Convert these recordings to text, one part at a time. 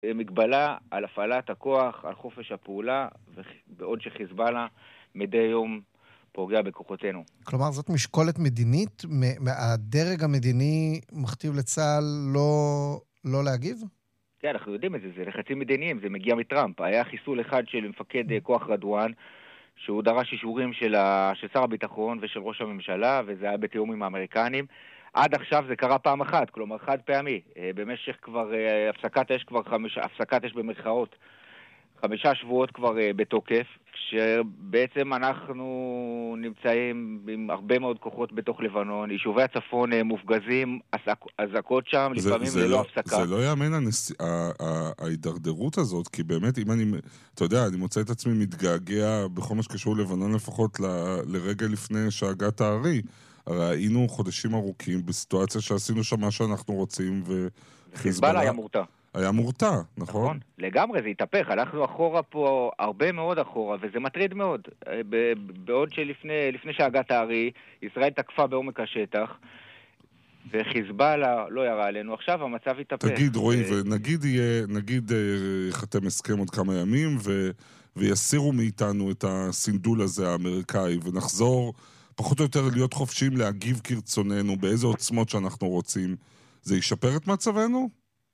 מגבלה על הפעלת הכוח, על חופש הפעולה, בעוד שחיזבאללה מדי יום פוגע בכוחותינו. כלומר, זאת משקולת מדינית? הדרג המדיני מכתיב לצה"ל לא להגיב? כן, אנחנו יודעים את זה, זה לחצים מדיניים, זה מגיע מטראמפ. היה חיסול אחד של מפקד כוח רדואן, שהוא דרש אישורים של שר הביטחון ושל ראש הממשלה, וזה היה בתיאום עם האמריקנים. עד עכשיו זה קרה פעם אחת, כלומר חד פעמי. במשך כבר הפסקת אש במרכאות, 5 שבועות כבר בתוקף, כשבעצם אנחנו נמצאים עם הרבה מאוד כוחות בתוך לבנון, יישובי הצפון מופגזים, אזעקות שם, לפעמים ללא הפסקה. זה לא יאמן ההידרדרות הזאת, כי באמת, אם אתה יודע, אני מוצא את עצמי מתגעגע בכל מה שקשור לבנון לפחות לרגע לפני שהגעת הארי. הרי היינו חודשים ארוכים בסיטואציה שעשינו שם מה שאנחנו רוצים, וחיזבאללה היה מורתע. היה מורתע, נכון? לגמרי, זה התהפך. הלכנו אחורה פה, הרבה מאוד אחורה, וזה מטריד מאוד. בעוד שלפני שהגעת הארי, ישראל תקפה בעומק השטח, וחיזבאללה לא ירה עלינו. עכשיו המצב התהפך. תגיד, רועי, ונגיד יחתם הסכם עוד כמה ימים, ויסירו מאיתנו את הסינדול הזה האמריקאי, ונחזור פחות או יותר להיות חופשיים להגיב כרצוננו, באיזה עוצמות שאנחנו רוצים. זה ישפר את מצבנו?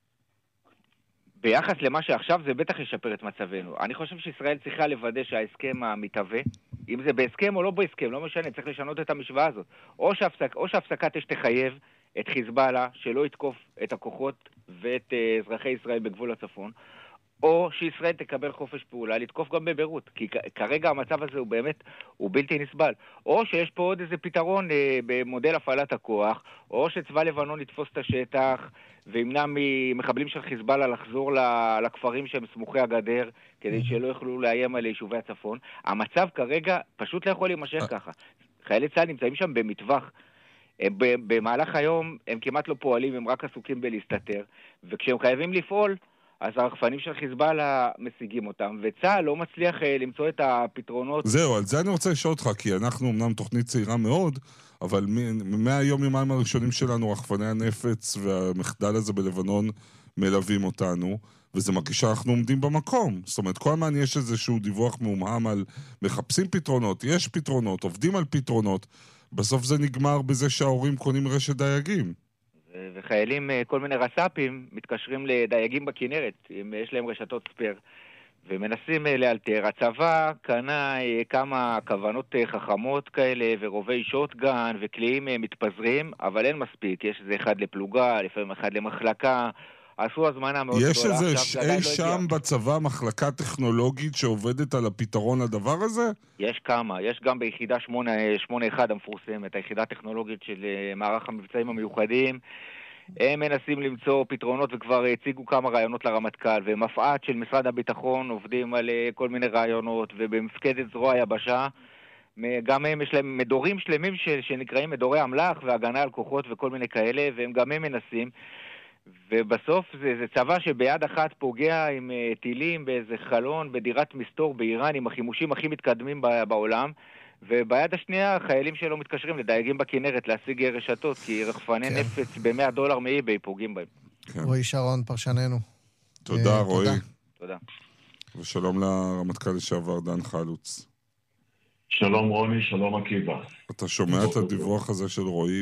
ביחס למה שעכשיו זה בטח ישפר את מצבנו. אני חושב שישראל צריכה לוודא שההסכם המתהווה, אם זה בהסכם או לא בהסכם, לא משנה, צריך לשנות את המשוואה הזאת. או שהפסקת אש תחייב את חיזבאללה שלא יתקוף את הכוחות ואת אזרחי ישראל בגבול הצפון, או שישראל תקבל חופש פעולה לתקוף גם בביירות, כי כרגע המצב הזה הוא בלתי נסבל. או שיש פה עוד איזה פתרון במודל הפעלת הכוח, או שצבא לבנון יתפוס את השטח וימנע ממחבלים של חיזבאללה לחזור לכפרים שהם סמוכי הגדר, כדי שלא יוכלו לאיים על יישובי הצפון. המצב כרגע פשוט לא יכול להימשך ככה. חיילי צה"ל נמצאים שם במטווח. במהלך היום הם כמעט לא פועלים, הם רק עסוקים בלהסתתר, וכשהם חייבים לפעול, אז הרחפנים של חיזבאללה משיגים אותם, וצה"ל לא מצליח למצוא את הפתרונות. זהו, על זה אני רוצה לשאול אותך, כי אנחנו אמנם תוכנית צעירה מאוד, אבל מהיום יומיים הראשונים שלנו, רחפני הנפץ והמחדל הזה בלבנון מלווים אותנו, וזה מרגיש שאנחנו עומדים במקום. זאת אומרת, כל הזמן יש איזשהו דיווח מאומהם על מחפשים פתרונות, יש פתרונות, עובדים על פתרונות, בסוף זה נגמר בזה שההורים קונים רשת דייגים. וחיילים, כל מיני רס"פים, מתקשרים לדייגים בכנרת, אם יש להם רשתות ספר, ומנסים לאלתר. הצבא קנה כמה כוונות חכמות כאלה, ורובי שוטגן, וכלים מתפזרים, אבל אין מספיק. יש איזה אחד לפלוגה, לפעמים אחד למחלקה, עשו הזמנה מאוד גדולה. יש איזה אי שם בצבא מחלקה טכנולוגית שעובדת על הפתרון לדבר הזה? יש כמה, יש גם ביחידה 81 המפורסמת, היחידה הטכנולוגית של מערך המבצעים המיוחדים. הם מנסים למצוא פתרונות וכבר הציגו כמה רעיונות לרמטכ"ל, ומפעט של משרד הביטחון עובדים על כל מיני רעיונות, ובמפקדת זרוע היבשה גם הם יש להם מדורים שלמים שנקראים מדורי אמל"ח והגנה על כוחות וכל מיני כאלה, והם גם הם מנסים. ובסוף זה צבא שביד אחת פוגע עם טילים באיזה חלון בדירת מסתור באיראן עם החימושים הכי מתקדמים בעולם, וביד השנייה חיילים שלו מתקשרים לדייגים בכנרת להשיג רשתות, כי רחפני נפץ $100 מאיביי פוגעים בהם. רועי שרון, פרשננו. תודה רועי. תודה. ושלום לרמטכ"ל לשעבר דן חלוץ. שלום רוני, שלום עקיבא. אתה שומע את הדיווח הזה של רועי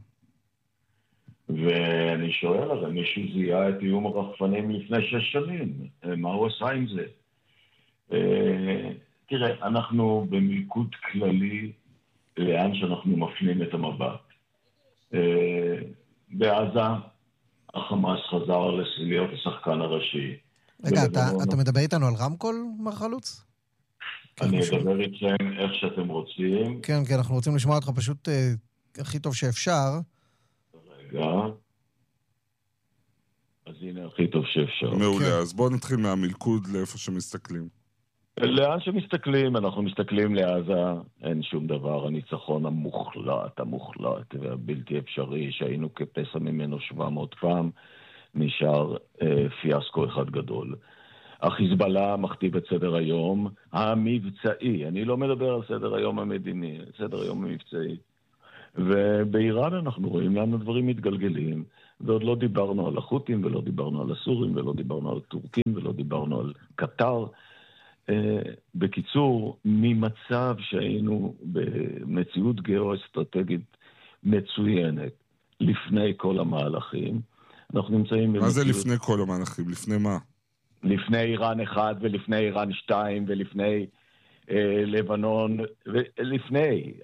ואני שואל, הרי מישהו זיהה את איום הרחפנים לפני 6 שנים. מה הוא עשה עם זה? תראה, אנחנו במיקוד כללי לאן שאנחנו מפנים את המבט. בעזה, החמאס חזר להיות השחקן הראשי. רגע, אתה מדבר איתנו על רמקול, מר חלוץ? אני אדבר איתכם איך שאתם רוצים. כן, כן, אנחנו רוצים לשמוע אותך פשוט הכי טוב שאפשר. רגע. אז הנה הכי טוב שאפשר. מעולה, אז בואו נתחיל מהמלכוד לאיפה שמסתכלים. לאן שמסתכלים, אנחנו מסתכלים לעזה, אין שום דבר, הניצחון המוחלט והבלתי אפשרי, שהיינו כפסע ממנו 700 פעם, נשאר פיאסקו אחד גדול. החיזבאללה מכתיב את סדר היום המבצעי, אני לא מדבר על סדר היום המדיני, סדר היום המבצעי. ובאיראן אנחנו רואים לאן הדברים מתגלגלים, ועוד לא דיברנו על החות'ים, ולא דיברנו על הסורים, ולא דיברנו על הטורקים, ולא דיברנו על קטר. בקיצור, ממצב שהיינו במציאות גיאו-אסטרטגית מצוינת לפני כל המהלכים, אנחנו נמצאים מה זה לפני כל המהלכים? לפני מה? לפני איראן 1 ולפני איראן 2 ולפני לבנון, ולפני,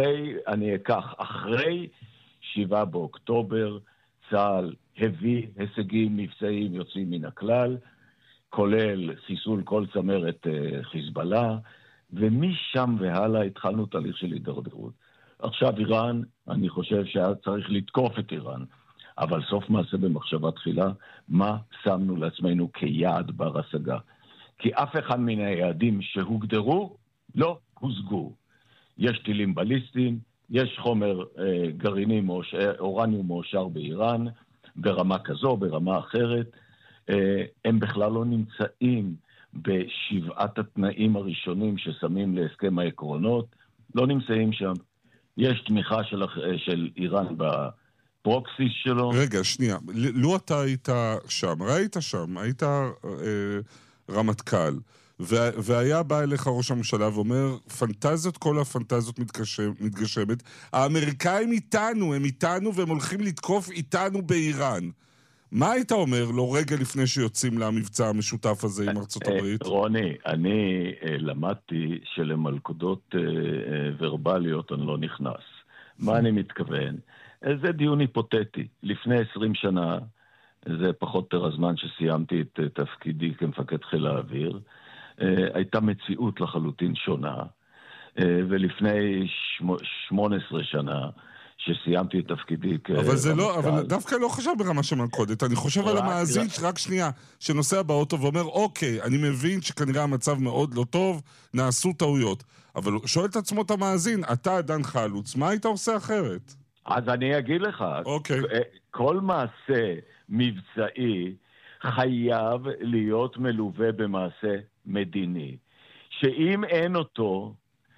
אחרי 7 באוקטובר, צה"ל הביא הישגים מבצעיים יוצאים מן הכלל, כולל חיסול כל צמרת חיזבאללה, ומשם והלאה התחלנו תהליך של הידרדרות. עכשיו איראן, אני חושב שהיה צריך לתקוף את איראן, אבל סוף מעשה במחשבה תחילה, מה שמנו לעצמנו כיעד בר השגה? כי אף אחד מן היעדים שהוגדרו לא הושגו. יש טילים בליסטיים, יש חומר גרעיני אורניום מאושר באיראן, ברמה כזו, ברמה אחרת. הם בכלל לא נמצאים בשבעת התנאים הראשונים ששמים להסכם העקרונות, לא נמצאים שם. יש תמיכה של איראן בפרוקסיס שלו. רגע, שנייה. לו אתה היית שם, ראית שם, היית רמטכ"ל, והיה בא אליך ראש הממשלה ואומר, פנטזיות, כל הפנטזיות מתגשמת, האמריקאים איתנו, הם איתנו והם הולכים לתקוף איתנו באיראן. מה היית אומר לו רגע לפני שיוצאים למבצע המשותף הזה עם ארצות הברית? רוני, אני למדתי שלמלכודות ורבליות אני לא נכנס. מה אני מתכוון? זה דיון היפותטי. לפני 20 שנה, זה פחות או יותר הזמן שסיימתי את תפקידי כמפקד חיל האוויר, הייתה מציאות לחלוטין שונה, ולפני 18 שנה, שסיימתי את תפקידי אבל זה לא, אבל דווקא לא חשב ברמה של מלכודת. אני חושב על המאזין, רק שנייה, שנוסע באוטו ואומר, אוקיי, אני מבין שכנראה המצב מאוד לא טוב, נעשו טעויות. אבל שואל את עצמו את המאזין, אתה דן חלוץ, מה היית עושה אחרת? אז אני אגיד לך, כל מעשה מבצעי חייב להיות מלווה במעשה מדיני. שאם אין אותו,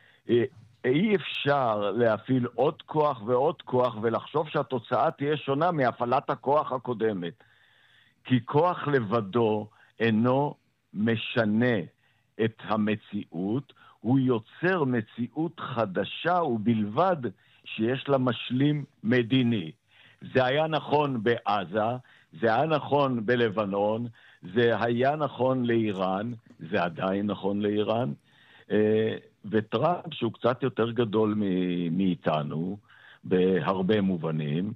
אי אפשר להפעיל עוד כוח ועוד כוח ולחשוב שהתוצאה תהיה שונה מהפעלת הכוח הקודמת. כי כוח לבדו אינו משנה את המציאות, הוא יוצר מציאות חדשה ובלבד שיש לה משלים מדיני. זה היה נכון בעזה, זה היה נכון בלבנון, זה היה נכון לאיראן, זה עדיין נכון לאיראן, וטראמפ, שהוא קצת יותר גדול מאיתנו, בהרבה מובנים,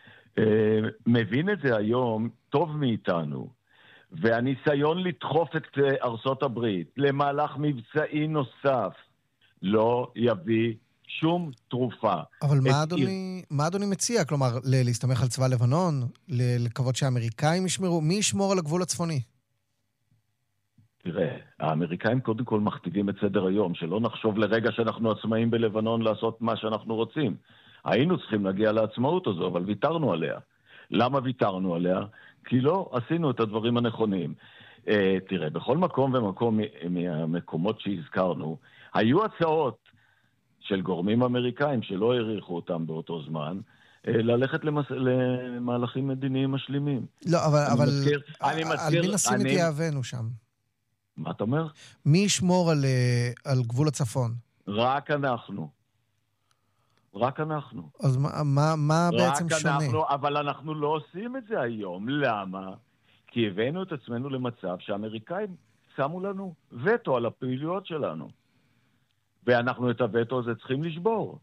מבין את זה היום טוב מאיתנו, והניסיון לדחוף את ארצות הברית למהלך מבצעי נוסף לא יביא שום תרופה. אבל מה אדוני מציע? כלומר, להסתמך על צבא לבנון? לקוות שהאמריקאים ישמרו? מי ישמור על הגבול הצפוני? תראה, האמריקאים קודם כל מכתיבים את סדר היום, שלא נחשוב לרגע שאנחנו עצמאים בלבנון לעשות מה שאנחנו רוצים. היינו צריכים להגיע לעצמאות הזו, אבל ויתרנו עליה. למה ויתרנו עליה? כי לא עשינו את הדברים הנכונים. תראה, בכל מקום ומקום מהמקומות שהזכרנו, היו הצעות של גורמים אמריקאים שלא העריכו אותם באותו זמן, ללכת למהלכים מדיניים משלימים. לא, אבל על מי נשים את יהבנו שם? מה אתה אומר? מי ישמור על גבול הצפון? רק אנחנו. רק אנחנו. אז מה בעצם שונה? רק אנחנו, אבל אנחנו לא עושים את זה היום. למה? כי הבאנו את עצמנו למצב שהאמריקאים שמו לנו וטו על הפעילויות שלנו. ואנחנו את הווטו הזה צריכים לשבור.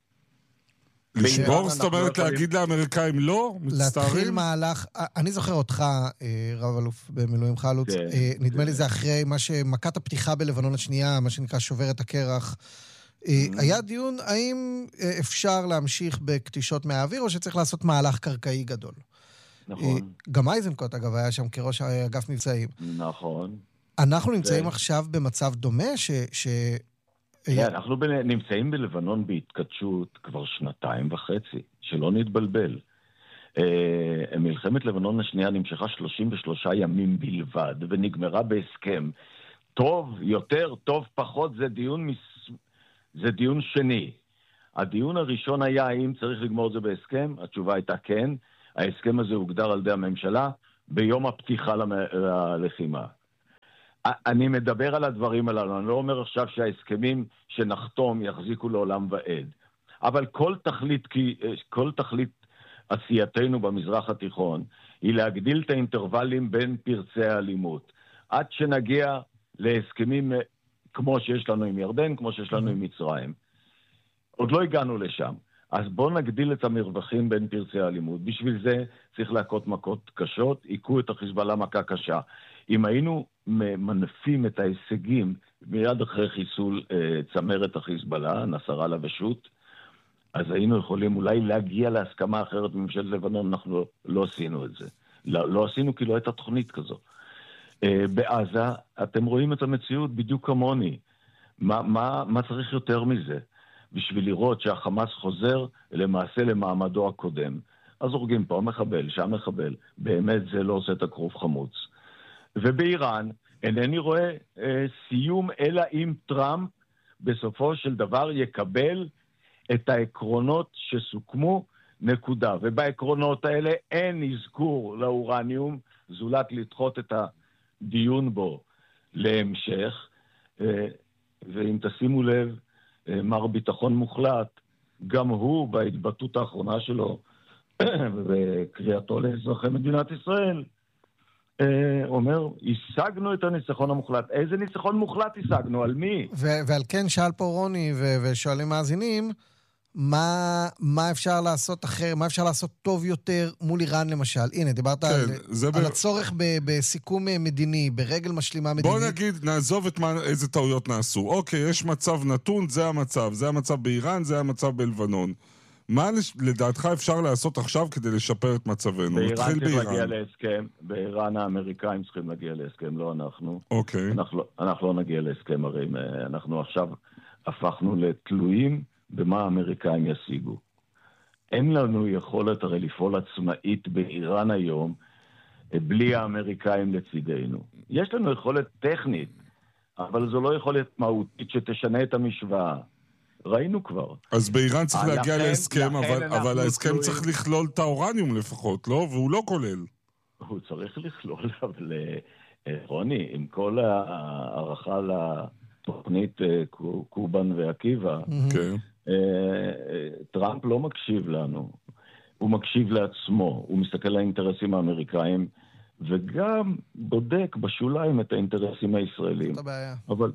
לשבור, זאת אומרת להגיד לאמריקאים לא? להתחיל מהלך, אני זוכר אותך, רב אלוף במילואים חלוץ, נדמה לי זה אחרי מכת הפתיחה בלבנון השנייה, מה שנקרא שובר את הקרח, היה דיון האם אפשר להמשיך בקטישות מהאוויר, או שצריך לעשות מהלך קרקעי גדול. נכון. גם אייזנקוט, אגב, היה שם כראש אגף מבצעים. נכון. אנחנו נמצאים עכשיו במצב דומה אנחנו נמצאים בלבנון בהתקדשות כבר 2.5, שלא נתבלבל. מלחמת לבנון השנייה נמשכה 33 ימים בלבד, ונגמרה בהסכם. טוב יותר, טוב פחות, זה דיון שני. הדיון הראשון היה האם צריך לגמור את זה בהסכם, התשובה הייתה כן, ההסכם הזה הוגדר על ידי הממשלה ביום הפתיחה ללחימה. אני מדבר על הדברים הללו, אני לא אומר עכשיו שההסכמים שנחתום יחזיקו לעולם ועד, אבל כל תכלית עשייתנו במזרח התיכון היא להגדיל את האינטרוולים בין פרצי האלימות, עד שנגיע להסכמים כמו שיש לנו עם ירדן, כמו שיש לנו עם מצרים. עוד לא הגענו לשם. אז בואו נגדיל את המרווחים בין פרצי האלימות. בשביל זה צריך להכות מכות קשות, עיקו את החיזבאללה מכה קשה. אם היינו מנפים את ההישגים מיד אחרי חיסול צמרת החיזבאללה, נסראללה ושות, אז היינו יכולים אולי להגיע להסכמה אחרת בממשלת לבנון, אנחנו לא עשינו את זה. לא עשינו כי לא הייתה תוכנית כזו. בעזה, אתם רואים את המציאות בדיוק כמוני. מה צריך יותר מזה? בשביל לראות שהחמאס חוזר למעשה למעמדו הקודם. אז הורגים פה מחבל, שם מחבל. באמת זה לא עושה את הכרוב חמוץ. ובאיראן אינני רואה סיום, אלא אם טראמפ בסופו של דבר יקבל את העקרונות שסוכמו, נקודה. ובעקרונות האלה אין אזכור לאורניום, זולת לדחות את הדיון בו להמשך. ואם תשימו לב, מר ביטחון מוחלט, גם הוא בהתבטאות האחרונה שלו, וקריאתו לאזרחי מדינת ישראל, אומר, השגנו את הניצחון המוחלט. איזה ניצחון מוחלט השגנו? על מי? ועל כן שאל פה רוני ושואלים מאזינים, מה אפשר לעשות אחר, מה אפשר לעשות טוב יותר מול איראן למשל? הנה, דיברת על הצורך בסיכום מדיני, ברגל משלימה מדינית. בוא נגיד, נעזוב איזה טעויות נעשו. אוקיי, יש מצב נתון, זה המצב. זה המצב באיראן, זה המצב בלבנון. מה לדעתך אפשר לעשות עכשיו כדי לשפר את מצבנו? באיראן צריך להגיע להסכם, באיראן האמריקאים צריכים להגיע להסכם, לא אנחנו. אוקיי. אנחנו לא נגיע להסכם, הרי אנחנו עכשיו הפכנו לתלויים במה האמריקאים ישיגו. אין לנו יכולת הרי לפעול עצמאית באיראן היום בלי האמריקאים לצידנו. יש לנו יכולת טכנית, אבל זו לא יכולת מהותית שתשנה את המשוואה. ראינו כבר. אז באיראן צריך להגיע להסכם, אבל ההסכם צריך לכלול את האורניום לפחות, לא? והוא לא כולל. הוא צריך לכלול, אבל רוני, עם כל הערכה לתוכנית קובן ועקיבא, טראמפ לא מקשיב לנו. הוא מקשיב לעצמו. הוא מסתכל על האינטרסים האמריקאים, וגם בודק בשוליים את האינטרסים הישראלים. זאת הבעיה. אבל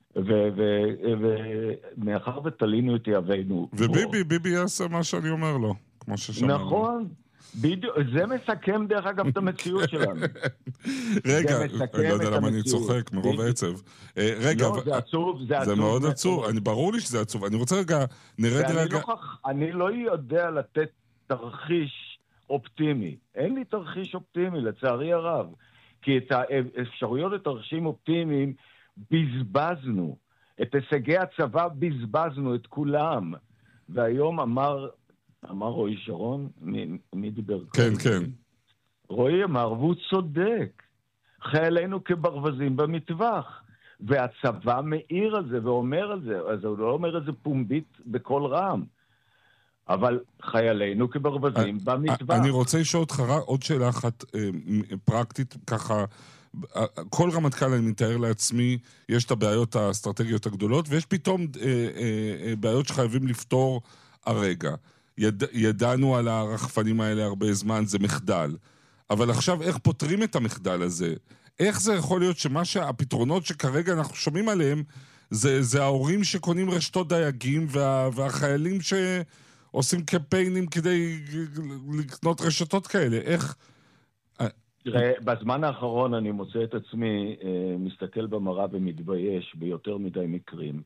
ומאחר ותלינו את יהבנו... וביבי יעשה מה שאני אומר לו, כמו ששמענו. נכון, בדיוק, זה מסכם דרך אגב את המציאות שלנו. רגע, אני לא יודע למה אני צוחק מרוב עצב. רגע, זה עצוב, זה עצוב. זה מאוד עצוב, ברור לי שזה עצוב. אני רוצה רגע, נרד רגע... אני לא יודע לתת תרחיש אופטימי. אין לי תרחיש אופטימי, לצערי הרב. כי את האפשרויות לתרחישים אופטימיים בזבזנו. את הישגי הצבא בזבזנו, את כולם. והיום אמר רועי שרון, מי דיבר? כן, כן. רועי אמר, והוא צודק. חיילינו כברווזים במטווח. והצבא מאיר על זה ואומר על זה. אז הוא לא אומר את זה פומבית בכל רם. אבל חיילינו כברווזים במטווח. אני רוצה לשאול אותך עוד שאלה אחת פרקטית, ככה, כל רמטכ"ל אני מתאר לעצמי, יש את הבעיות האסטרטגיות הגדולות, ויש פתאום בעיות שחייבים לפתור הרגע. ידענו על הרחפנים האלה הרבה זמן, זה מחדל. אבל עכשיו איך פותרים את המחדל הזה? איך זה יכול להיות שהפתרונות שכרגע אנחנו שומעים עליהם, זה ההורים שקונים רשתות דייגים, והחיילים שעושים קמפיינים כדי לקנות רשתות כאלה? איך... תראה, בזמן האחרון אני מוצא את עצמי מסתכל במראה ומתבייש ביותר מדי מקרים.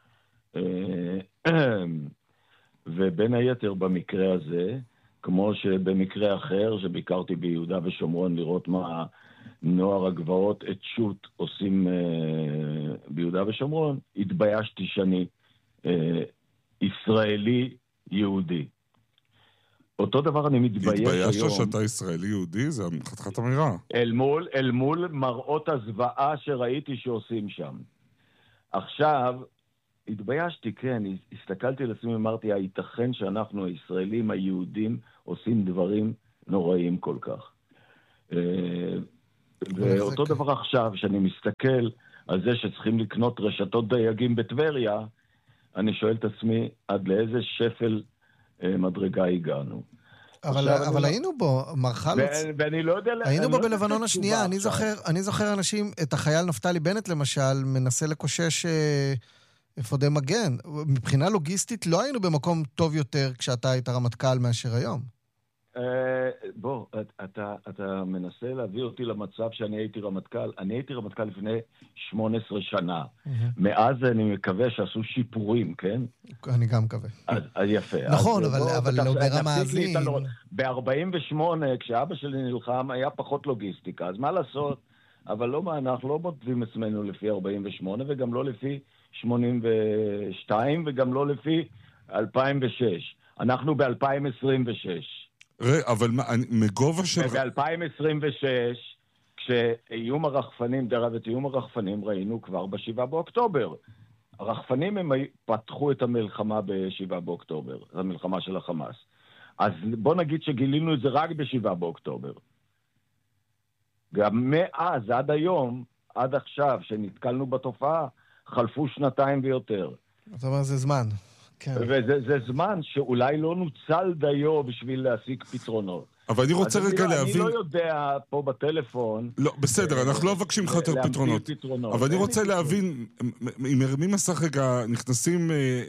ובין היתר במקרה הזה, כמו שבמקרה אחר, שביקרתי ביהודה ושומרון לראות מה נוער הגבעות את שוט עושים ביהודה ושומרון, התביישתי שאני ישראלי יהודי. אותו דבר אני מתבייש היום. התביישת שאתה ישראלי יהודי? זה חתיכת אמירה. אל מול מראות הזוועה שראיתי שעושים שם. עכשיו, התביישתי, כן, הסתכלתי על עצמי, אמרתי, הייתכן שאנחנו, הישראלים, היהודים, עושים דברים נוראים כל כך. ואותו דבר עכשיו, שאני מסתכל על זה שצריכים לקנות רשתות דייגים בטבריה, אני שואל את עצמי, עד לאיזה שפל מדרגה הגענו. אבל היינו בו, מר חלוץ. ואני לא יודע... היינו בו בלבנון השנייה, אני זוכר אנשים, את החייל נפתלי בנט למשל, מנסה לקושש אפודי מגן. מבחינה לוגיסטית לא היינו במקום טוב יותר כשאתה היית רמטכ"ל מאשר היום. בוא, אתה מנסה להביא אותי למצב שאני הייתי רמטכ"ל. אני הייתי רמטכ"ל לפני 18 שנה. מאז אני מקווה שעשו שיפורים, כן? אני גם מקווה. אז יפה. נכון, אבל לא ברמה הזין. ב-48, כשאבא שלי נלחם, היה פחות לוגיסטיקה. אז מה לעשות? אבל לא, אנחנו לא מודדים עצמנו לפי 48, וגם לא לפי 82, וגם לא לפי 2006. אנחנו ב-2026. אבל מגובה של... ב-2026, כשאיום הרחפנים, את איום הרחפנים ראינו כבר ב-7 באוקטובר. הרחפנים הם פתחו את המלחמה ב-7 באוקטובר, זו המלחמה של החמאס. אז בוא נגיד שגילינו את זה רק ב-7 באוקטובר. גם מאז, עד היום, עד עכשיו, שנתקלנו בתופעה, חלפו 2 ויותר. זאת אומרת, זה זמן. כן. וזה זמן שאולי לא נוצל דיו בשביל להשיג פתרונות. אבל אני רוצה רגע להבין... אני לא יודע פה בטלפון... לא, בסדר, אנחנו לא מבקשים לך יותר פתרונות. אבל אני רוצה להבין, אם הרמים מסך רגע, נכנסים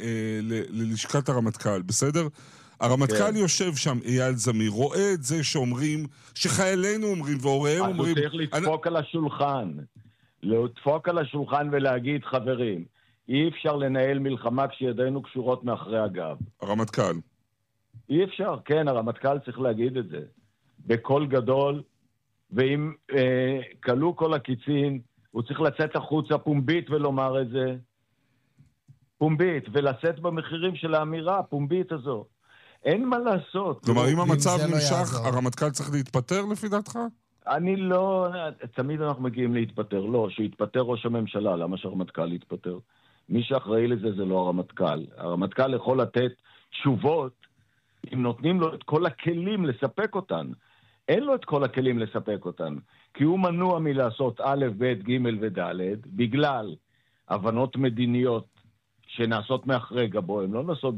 ללשכת הרמטכ"ל, בסדר? הרמטכ"ל יושב שם, אייל זמיר, רואה את זה שאומרים, שחיילינו אומרים והוריהם אומרים... אז הוא צריך לדפוק על השולחן. לדפוק על השולחן ולהגיד, חברים, אי אפשר לנהל מלחמה כשידינו קשורות מאחרי הגב. הרמטכ"ל. אי אפשר, כן, הרמטכ"ל צריך להגיד את זה. בקול גדול, ואם קלו כל הקיצין, הוא צריך לצאת החוצה פומבית ולומר את זה. פומבית, ולצאת במחירים של האמירה הפומבית הזו. אין מה לעשות. כלומר, אם המצב נמשך, הרמטכ"ל צריך להתפטר לפי דעתך? אני לא... תמיד אנחנו מגיעים להתפטר. לא, שיתפטר ראש הממשלה. למה שהרמטכ"ל יתפטר? מי שאחראי לזה זה לא הרמטכ"ל. הרמטכ"ל יכול לתת תשובות אם נותנים לו את כל הכלים לספק אותן. אין לו את כל הכלים לספק אותן, כי הוא מנוע מלעשות א', ב', ג' וד', בגלל הבנות מדיניות שנעשות מאחרי גבו, הן לא נעשות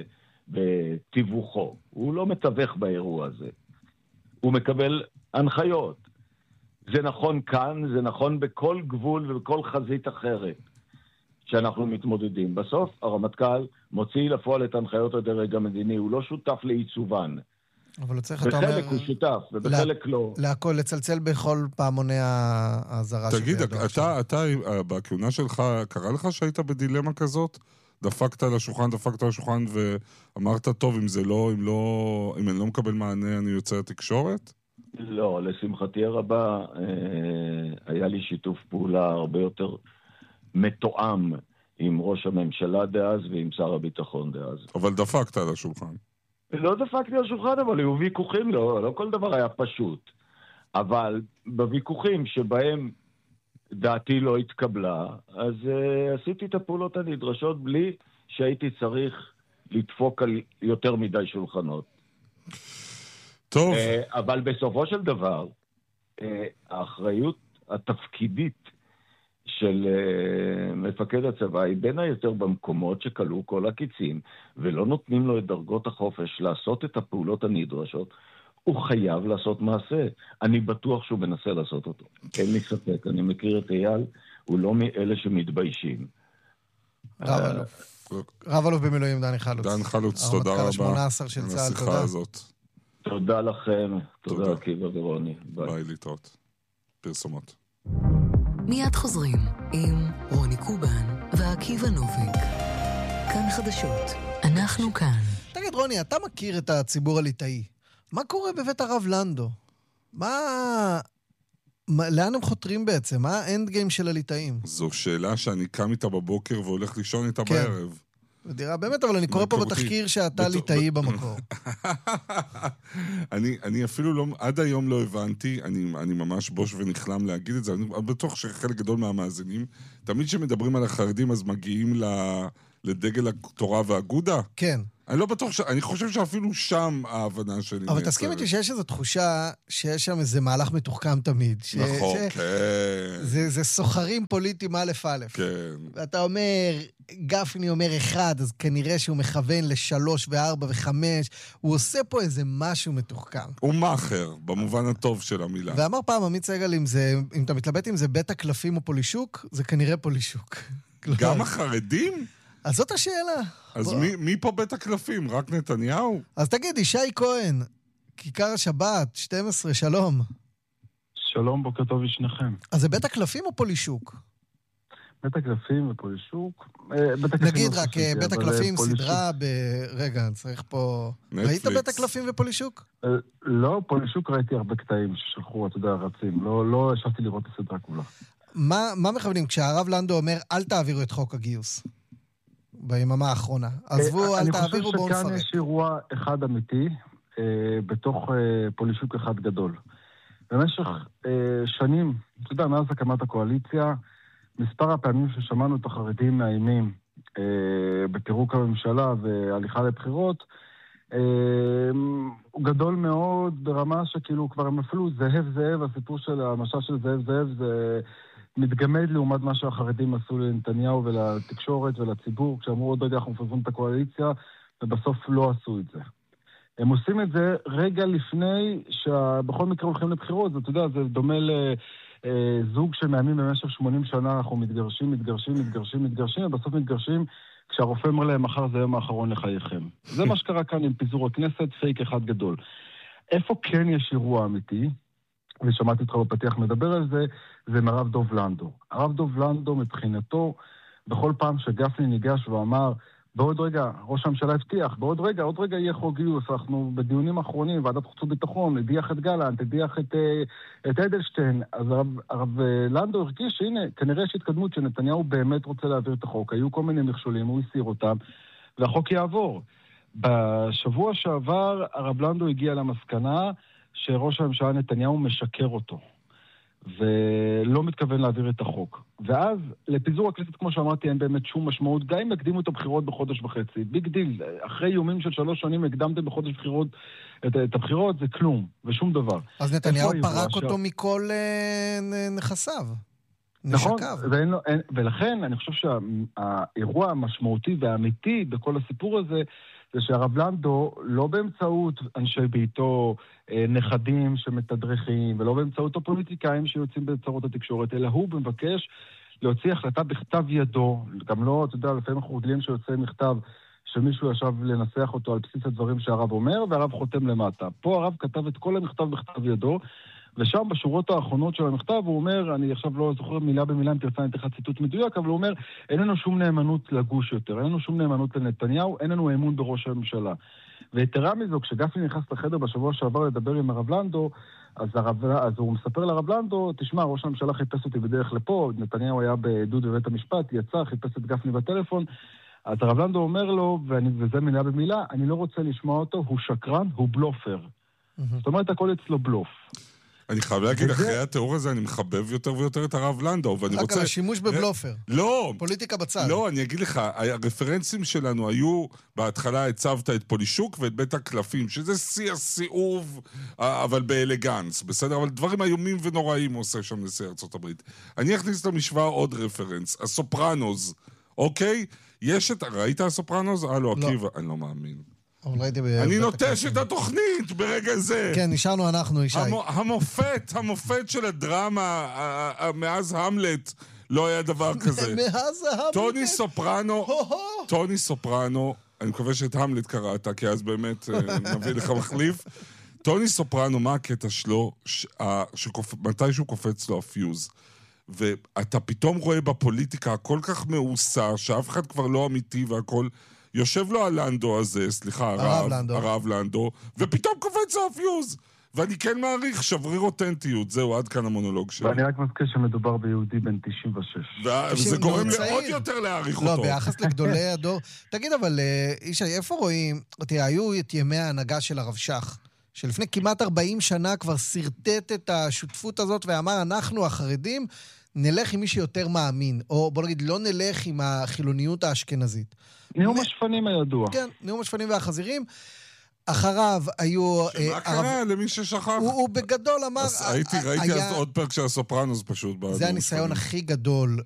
בתיווכו. הוא לא מתווך באירוע הזה. הוא מקבל הנחיות. זה נכון כאן, זה נכון בכל גבול ובכל חזית אחרת שאנחנו מתמודדים. בסוף הרמטכ"ל מוציא לפועל את הנחיות הדרג המדיני, הוא לא שותף לעיצובן. אבל הוא צריך, אתה אומר... בחלק הוא שותף, ובחלק לא. להכל, לצלצל בכל פעמוני ההזרה תגיד, אתה בכהונה שלך, קרה לך שהיית בדילמה כזאת? דפקת על השולחן ואמרת, טוב, אם אני לא מקבל מענה, אני יוצא לתקשורת? לא, לשמחתי הרבה, היה לי שיתוף פעולה הרבה יותר מתואם עם ראש הממשלה דאז ועם שר הביטחון דאז. אבל דפקת על השולחן. לא דפקתי על השולחן, אבל היו ויכוחים, לא כל דבר היה פשוט. אבל בוויכוחים שבהם דעתי לא התקבלה, אז עשיתי את הפעולות הנדרשות בלי שהייתי צריך לדפוק על יותר מדי שולחנות. טוב. אבל בסופו של דבר, האחריות התפקידית של מפקד הצבא היא בין היותר במקומות שקלו כל הקיצים, ולא נותנים לו את דרגות החופש לעשות את הפעולות הנדרשות, הוא חייב לעשות מעשה. אני בטוח שהוא מנסה לעשות אותו. אין לי ספק, אני מכיר את אייל, הוא לא מאלה שמתביישים. רב אלוף במילואים דני חלוץ. דן חלוץ, תודה רבה. הרמטכ"ל ה-18 של צה"ל, תודה. תודה לכם, תודה עקיבא ורוני. ביי, להתראות. פרסומות. מיד חוזרים עם רוני קובן ועקיבא נוביק. כאן חדשות, אנחנו כאן. תגיד רוני, אתה מכיר את הציבור הליטאי. מה קורה בבית הרב לנדו? לאן הם חותרים בעצם? מה האנד גיים של הליטאים? זו שאלה שאני קם איתה בבוקר והולך לישון איתה בערב. בדירה, באמת, אבל אני קורא פה בתחקיר שאתה ליטאי במקור. אני אפילו לא, עד היום לא הבנתי, אני ממש בוש ונכלם להגיד את זה, אני בטוח שחלק גדול מהמאזינים, תמיד שמדברים על החרדים אז מגיעים לדגל התורה והאגודה? כן. אני לא בטוח אני חושב שאפילו שם ההבנה שלי אבל תסכים איתי שיש איזו תחושה שיש שם איזה מהלך מתוחכם תמיד. נכון, כן. זה סוחרים פוליטיים א' א'. כן. ואתה אומר, גפני אומר 1, אז כנראה שהוא מכוון ל3 ו4 ו5, הוא עושה פה איזה משהו מתוחכם. הוא מאחר, במובן הטוב של המילה. ואמר פעם עמית סגל, אם אתה מתלבט אם זה בית הקלפים או פולישוק, זה כנראה פולישוק. גם החרדים? אז זאת השאלה. אז מי פה בית הקלפים? רק נתניהו? אז תגיד, ישי כהן, כיכר השבת, 12, שלום. שלום, בוקר טוב לשניכם. אז זה בית הקלפים או פולישוק? בית הקלפים ופולישוק. נגיד רק, בית הקלפים סדרה רגע, צריך פה... ראית בית הקלפים ופולישוק? לא, פולישוק ראיתי הרבה קטעים ששלחו, אתה יודע, רצים. לא ישבתי לראות את הסדרה כולה. מה מכוונים כשהרב לנדו אומר, אל תעבירו את חוק הגיוס? ביממה האחרונה. עזבו, אל תעבירו, בואו נפרק. אני חושב שכאן יש אירוע אחד אמיתי, בתוך פולישוק אחד גדול. במשך שנים, אתה יודע, מאז הקמת הקואליציה, מספר הפעמים ששמענו את החרדים מאיימים בפירוק הממשלה והליכה לבחירות, הוא גדול מאוד ברמה שכאילו כבר הם אפילו זאב, הסיפור של המשל של זאב, זה מתגמד לעומת מה שהחרדים עשו לנתניהו ולתקשורת ולציבור, כשאמרו עוד רגע אנחנו מפזרים את הקואליציה, ובסוף לא עשו את זה. הם עושים את זה רגע לפני שבכל מקרה הולכים לבחירות, אתה יודע, זה דומה לזוג שמאיימים במשך 80 שנה, אנחנו מתגרשים, ובסוף מתגרשים כשהרופא אומר להם, מחר זה היום האחרון לחייכם. זה מה שקרה כאן עם פיזור הכנסת, פייק אחד גדול. איפה כן יש אירוע אמיתי? ושמעתי אותך בפתיח מדבר על זה, זה מרב דוב לנדו. הרב דוב לנדו מבחינתו, בכל פעם שגפני ניגש ואמר, בעוד רגע, ראש הממשלה הבטיח, בעוד רגע יהיה חוק גיוס, אנחנו בדיונים האחרונים, ועדת חוץ וביטחון, הדיח את גלנט, הדיח את אדלשטיין, אז הרב לנדו הרגיש שהנה, כנראה יש התקדמות שנתניהו באמת רוצה להעביר את החוק, היו כל מיני מכשולים, הוא הסיר אותם, והחוק יעבור. בשבוע שעבר, הרב לנדו הגיע למסקנה שראש הממשלה נתניהו משקר אותו, ולא מתכוון להעביר את החוק. ואז, לפיזור הכנסת, כמו שאמרתי, אין באמת שום משמעות, גם אם הקדימו את הבחירות בחודש וחצי. ביג דיל, אחרי איומים של 3 שנים הקדמתם בחודש בחירות, את הבחירות, זה כלום, ושום דבר. אז נתניהו פרק אותו מכל נכסיו. נכון, ולכן אני חושב שהאירוע המשמעותי והאמיתי בכל הסיפור הזה, זה שהרב לנדו, לא באמצעות אנשי ביתו, נכדים שמתדרכים, ולא באמצעות הפוליטיקאים שיוצאים בצרות התקשורת, אלא הוא מבקש להוציא החלטה בכתב ידו, גם לא, אתה יודע, לפעמים אנחנו רגילים שיוצא מכתב שמישהו ישב לנסח אותו על בסיס הדברים שהרב אומר, והרב חותם למטה. פה הרב כתב את כל המכתב בכתב ידו, ושם בשורות האחרונות של המכתב הוא אומר, אני עכשיו לא זוכר מילה במילה אם תרצה נתך ציטוט מדויק, אבל הוא אומר, אין לנו שום נאמנות לגוש יותר, אין לנו שום נאמנות לנתניהו, אין לנו אמון בראש הממשלה. ויתרה מזו, כשגפני נכנס לחדר בשבוע שעבר לדבר עם הרב לנדו, אז הוא מספר לרב לנדו, תשמע, ראש הממשלה חיפש אותי בדרך לפה, נתניהו היה בעדות בבית המשפט, יצא, חיפש את גפני בטלפון, אז הרב לנדו אומר לו, וזה מילה במילה, אני לא רוצה לשמוע אותו, הוא שקרן, הוא בלופר. זאת אומרת, הכל אצלו בלוף. אני חייב להגיד, אחרי התיאור הזה אני מחבב יותר ויותר את הרב לנדו, ואני רוצה... רק על השימוש בבלופר. לא. פוליטיקה בצד. לא, אני אגיד לך, הרפרנסים שלנו היו, בהתחלה הצבת את פולישוק ואת בית הקלפים, שזה שיא הסיאוב, אבל באלגנס, בסדר? אבל דברים איומים ונוראים הוא עושה שם נשיא ארצות הברית. אני אכניס למשוואה עוד רפרנס, הסופרנוז, אוקיי? יש את... ראית הסופרנוז? לא, עקיבא, אני לא מאמין. אני נוטש את התוכנית ברגע זה. כן, נשארנו אנחנו, ישי. המופת של הדרמה, מאז המלט, לא היה דבר כזה. מאז המלט. טוני סופרנו, אני מקווה שאת המלט קראת, כי אז באמת נביא לך מחליף. טוני סופרנו, מה הקטע שלו? מתי שהוא קופץ לו הפיוז. ואתה פתאום רואה בפוליטיקה הכל כך מעושה, שאף אחד כבר לא אמיתי והכל... יושב לו הלנדו הזה, סליחה, הרב לנדו, ופתאום קופץ הפיוז. ואני כן מעריך שבריר אותנטיות. זהו, עד כאן המונולוג שלי. ואני רק מזכיר שמדובר ביהודי בן 96. וזה גורם עוד יותר להעריך אותו. לא, ביחס לגדולי הדור. תגיד, אבל, ישי, איפה רואים? תראה, היו את ימי ההנהגה של הרב שך, שלפני כמעט 40 שנה כבר סרטט את השותפות הזאת ואמר, אנחנו החרדים נלך עם מי שיותר מאמין, או בוא נגיד, לא נלך עם החילוניות האשכנזית. נאום השפנים הידוע. כן, נאום השפנים והחזירים. אחריו היו... שמה קרה למי ששכח? הוא בגדול אמר... ראיתי אז עוד פרק של הסופרנוס פשוט. זה הניסיון הכי גדול